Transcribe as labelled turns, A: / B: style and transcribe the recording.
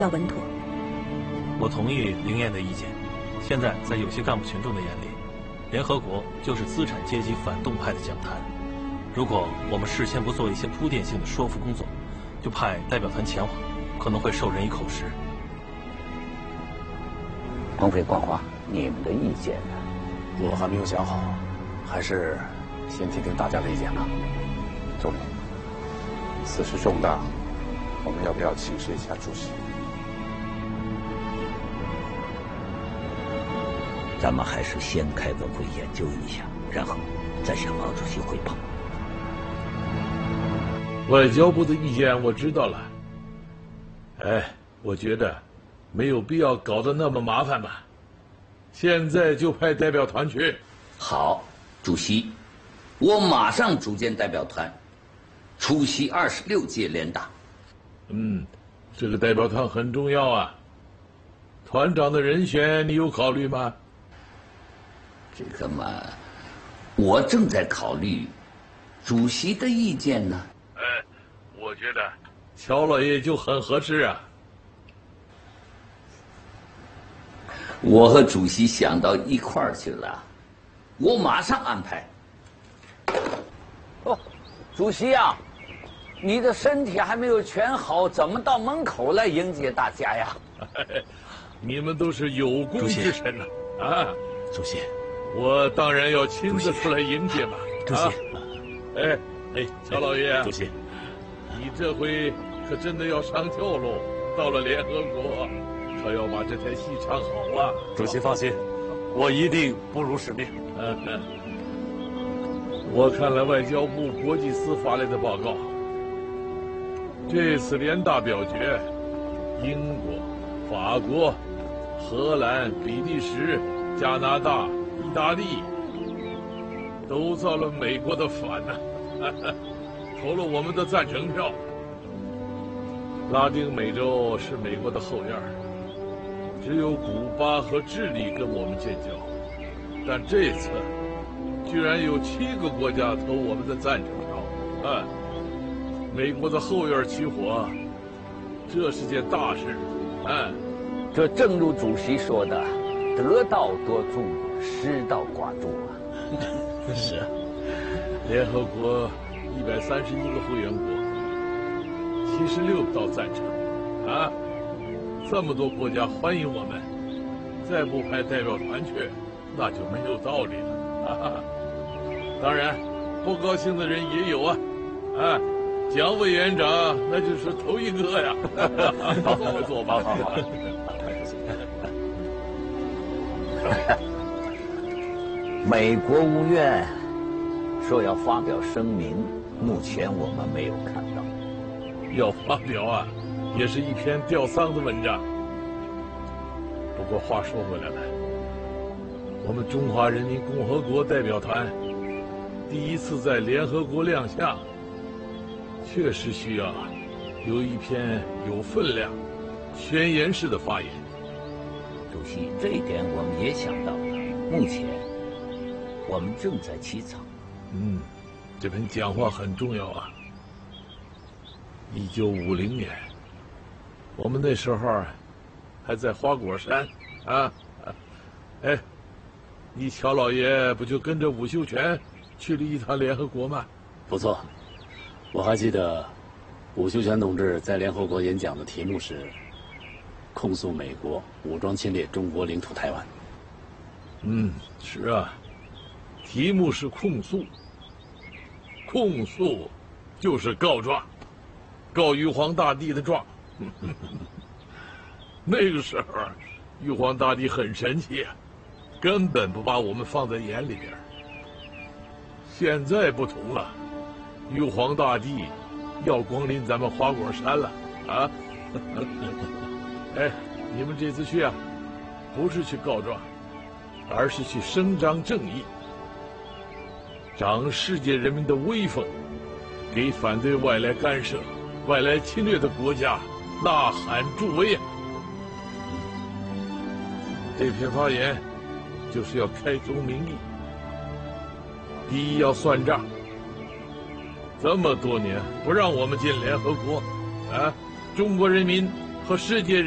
A: 要稳妥。
B: 我同意凌燕的意见。现在在有些干部群众的眼里，联合国就是资产阶级反动派的讲坛。如果我们事先不做一些铺垫性的说服工作，就派代表团前往，可能会受人以口实。
C: 光飞、光华，你们的意见呢？
D: 我还没有想好，还是先听听大家的意见吧。
E: 总理，此事重大，我们要不要请示一下主席？
C: 咱们还是先开个会研究一下，然后再向毛主席汇报。
F: 外交部的意见我知道了。我觉得没有必要搞得那么麻烦吧。现在就派代表团去。
C: 好，主席，我马上组建代表团，出席26届联大。
F: 这个代表团很重要啊。团长的人选你有考虑吗？
C: 这个嘛，我正在考虑，主席的意见呢？
F: 我觉得乔老爷就很合适啊。
C: 我和主席想到一块儿去了，我马上安排。哦，主席啊，你的身体还没有全好，怎么到门口来迎接大家呀？
F: 你们都是有功之臣呐！
B: 主席，
F: 我当然要亲自出来迎接嘛。
B: 主席，
F: 乔老爷，
B: 主席，
F: 你这回可真的要上轿喽！到了联合国，可要把这台戏唱好啊！
B: 主席放心，我一定不辱使命。
F: 我看了外交部国际司发来的报告，这次联大表决，英国、法国、荷兰、比利时、加拿大、意大利都造了美国的反呐，投了我们的赞成票。拉丁美洲是美国的后院，只有古巴和智利跟我们建交，但这次居然有7个国家投我们的赞成票，美国的后院起火，这是件大事，
C: 这正如主席说的，得道多助，失道寡助啊。
F: 是啊，联合国131个会员国，76道赞成，这么多国家欢迎我们，再不派代表团去，那就没有道理了。当然，不高兴的人也有啊，蒋委员长那就是头一个呀。好，坐吧。好。
C: 美国务院说要发表声明，目前我们没有看到。
F: 要发表啊，也是一篇吊丧的文章。不过话说回来了，我们中华人民共和国代表团第一次在联合国亮相，确实需要有一篇有分量、宣言式的发言。
C: 主席，这一点我们也想到了，目前我们正在起草。
F: 这篇讲话很重要啊。1950年，我们那时候还在花果山你乔老爷不就跟着伍秀全去了一趟联合国吗？
D: 不错，我还记得伍秀全同志在联合国演讲的题目是控诉美国武装侵略中国领土台湾。
F: 是啊，题目是控诉，控诉就是告状，告玉皇大帝的状。那个时候，玉皇大帝很神气啊，根本不把我们放在眼里边。现在不同了，玉皇大帝要光临咱们花果山了你们这次去啊，不是去告状，而是去伸张正义，长世界人民的威风，给反对外来干涉、外来侵略的国家呐喊助威啊！这篇发言就是要开宗明义，第一要算账，这么多年不让我们进联合国，中国人民和世界人